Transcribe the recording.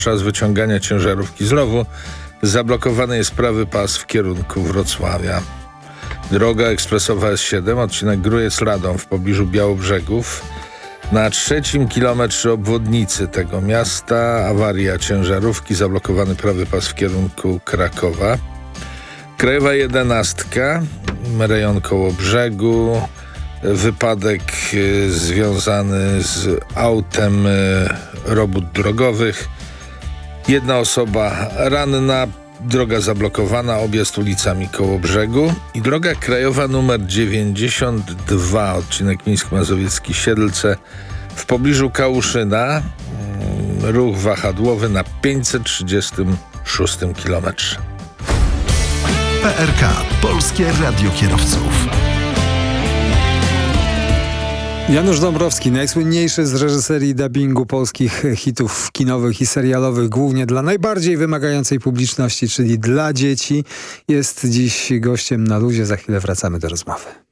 Podczas wyciągania ciężarówki z rowu zablokowany jest prawy pas w kierunku Wrocławia. Droga ekspresowa S7, odcinek Grójec-Radom w pobliżu Białobrzegów. Na 3. kilometrze obwodnicy tego miasta awaria ciężarówki, zablokowany prawy pas w kierunku Krakowa. Krajowa 11, rejon Kołobrzegu. Wypadek związany z autem robót drogowych. 1 osoba ranna, droga zablokowana, objazd ulicami Kołobrzegu. I droga krajowa numer 92, odcinek Mińsk Mazowiecki Siedlce w pobliżu Kałuszyna. Ruch wahadłowy na 536 kilometrze. PRK, Polskie Radio Kierowców. Janusz Dąbrowski, najsłynniejszy z reżyserii dubbingu polskich hitów kinowych i serialowych, głównie dla najbardziej wymagającej publiczności, czyli dla dzieci, jest dziś gościem Na Luzie. Za chwilę wracamy do rozmowy.